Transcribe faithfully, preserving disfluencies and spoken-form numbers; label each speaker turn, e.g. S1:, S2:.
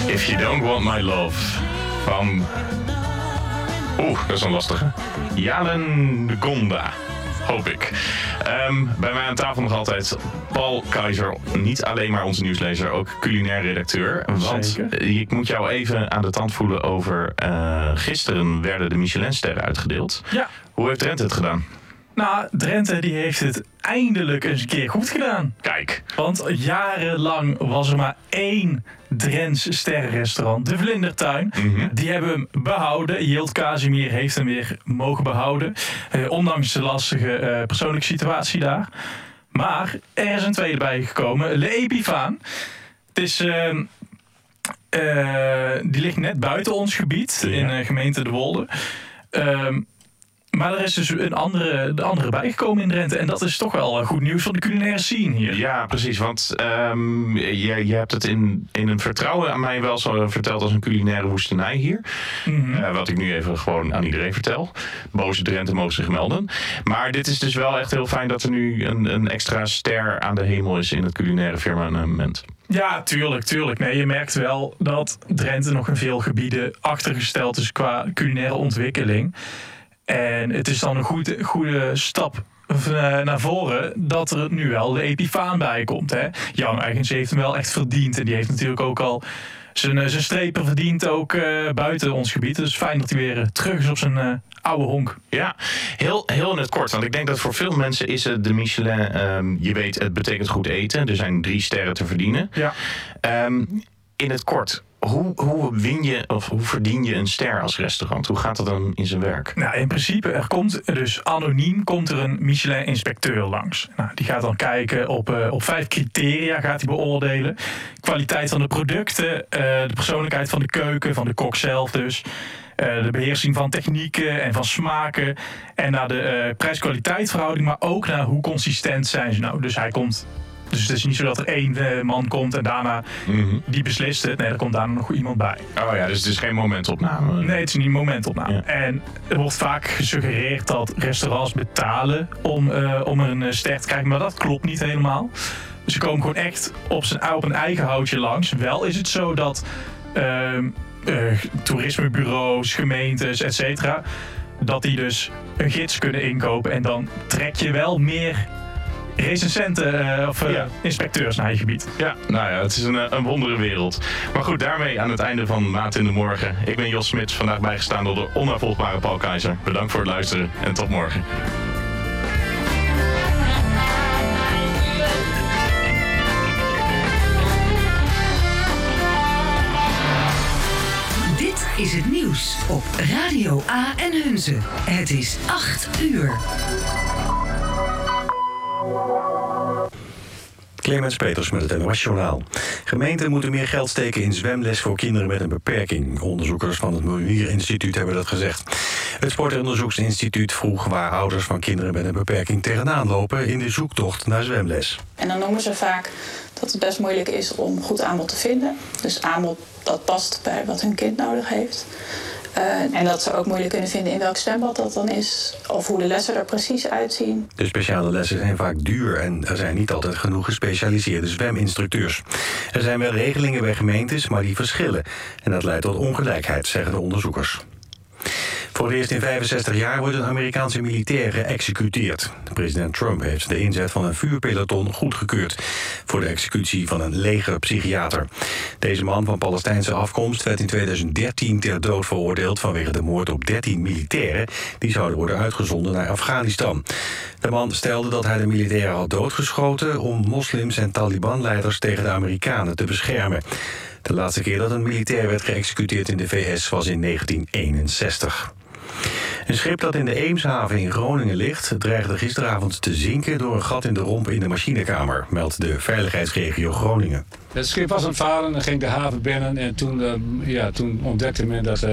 S1: If You Don't Want My Love van... Oeh, dat is een lastige. Jalen Gonda, hoop ik. Um, bij mij aan tafel nog altijd Paul Keizer. Niet alleen maar onze nieuwslezer, ook culinair redacteur. Want
S2: Zeker.
S1: ik moet jou even aan de tand voelen over... Uh, gisteren werden de Michelinsterren uitgedeeld.
S2: Ja.
S1: Hoe heeft Drenthe het gedaan?
S2: Nou, Drenthe die heeft het eindelijk eens een keer goed gedaan.
S1: Kijk.
S2: Want jarenlang was er maar één Drents sterrenrestaurant, de Vlindertuin.
S1: Mm-hmm.
S2: Die hebben hem behouden. Jilt Casimir heeft hem weer mogen behouden. Uh, ondanks de lastige uh, persoonlijke situatie daar. Maar er is een tweede bijgekomen, Le Epivaan. Het is... Uh, uh, die ligt net buiten ons gebied,
S1: ja.
S2: in uh, gemeente De Wolde. Uh, Maar er is dus een andere, de andere bijgekomen in Drenthe. En dat is toch wel goed nieuws voor de culinaire scene hier.
S1: Ja, precies. Want um, je, je hebt het in, in een vertrouwen aan mij wel zo verteld als een culinaire woestenij hier. Mm-hmm. Uh, wat ik nu even gewoon aan iedereen vertel. Boze Drenthe mogen zich melden. Maar dit is dus wel echt heel fijn dat er nu een, een extra ster aan de hemel is in het culinaire firmament.
S2: Ja, tuurlijk, tuurlijk. Nee, je merkt wel dat Drenthe nog in veel gebieden achtergesteld is qua culinaire ontwikkeling. En het is dan een goede, goede stap naar voren dat er nu wel de Epivaan bij komt. Hè? Jan Eigens heeft hem wel echt verdiend. En die heeft natuurlijk ook al zijn, zijn strepen verdiend ook uh, buiten ons gebied. Dus fijn dat hij weer uh, terug is op zijn uh, oude honk.
S1: Ja, heel, heel in het kort. Want ik denk dat voor veel mensen is het de Michelin... Um, je weet, het betekent goed eten. Er zijn drie sterren te verdienen.
S2: Ja.
S1: Um, in het kort... Hoe, hoe win je of hoe verdien je een ster als restaurant? Hoe gaat dat dan in zijn werk?
S2: Nou, in principe, er komt dus anoniem komt er een Michelin-inspecteur langs. Nou, die gaat dan kijken op, uh, op vijf criteria, gaat hij beoordelen. Kwaliteit van de producten, uh, de persoonlijkheid van de keuken, van de kok zelf dus. Uh, de beheersing van technieken en van smaken. En naar de uh, prijs-kwaliteit verhouding, maar ook naar hoe consistent zijn ze nou. Dus hij komt... Dus het is niet zo dat er één uh, man komt en daarna mm-hmm. die beslist het. Nee, er komt daarna nog iemand bij.
S1: Oh ja, dus het is geen momentopname.
S2: Nee, het is niet een momentopname. Ja. En er wordt vaak gesuggereerd dat restaurants betalen om, uh, om een uh, ster te krijgen. Maar dat klopt niet helemaal. Dus ze komen gewoon echt op, zijn, op een eigen houtje langs. Wel is het zo dat uh, uh, toerismebureaus, gemeentes, et cetera... dat die dus een gids kunnen inkopen. En dan trek je wel meer... recensenten uh, of uh, ja. inspecteurs naar je gebied.
S1: Ja, nou ja, het is een, een wondere wereld. Maar goed, daarmee aan het einde van Maat in de Morgen. Ik ben Jos Smits, vandaag bijgestaan door de onafvolgbare Paul Keizer. Bedankt voor het luisteren en tot morgen.
S3: Dit is het nieuws op Radio A en Hunze. Het is acht uur.
S4: Clemens Peters met het N O S-journaal. Gemeenten moeten meer geld steken in zwemles voor kinderen met een beperking. Onderzoekers van het Muir Instituut hebben dat gezegd. Het Sportonderzoeksinstituut vroeg waar ouders van kinderen met een beperking tegenaan lopen in de zoektocht naar zwemles.
S5: En dan noemen ze vaak dat het best moeilijk is om goed aanbod te vinden. Dus aanbod dat past bij wat hun kind nodig heeft. Uh, en dat ze ook moeilijk kunnen vinden in welk zwembad dat dan is. Of hoe de lessen er precies uitzien.
S4: De speciale lessen zijn vaak duur en er zijn niet altijd genoeg gespecialiseerde zweminstructeurs. Er zijn wel regelingen bij gemeentes, maar die verschillen. En dat leidt tot ongelijkheid, zeggen de onderzoekers. Voor het eerst in vijfenzestig jaar wordt een Amerikaanse militair geëxecuteerd. President Trump heeft de inzet van een vuurpeloton goedgekeurd voor de executie van een legerpsychiater. Deze man van Palestijnse afkomst werd in tweeduizend dertien ter dood veroordeeld vanwege de moord op dertien militairen die zouden worden uitgezonden naar Afghanistan. De man stelde dat hij de militairen had doodgeschoten om moslims en Taliban-leiders tegen de Amerikanen te beschermen. De laatste keer dat een militair werd geëxecuteerd in de V S was in negentien eenenzestig. Een schip dat in de Eemshaven in Groningen ligt dreigde gisteravond te zinken door een gat in de romp in de machinekamer, meldt de veiligheidsregio Groningen.
S6: Het schip was aan het varen en ging de haven binnen en toen, uh, ja, toen ontdekte men dat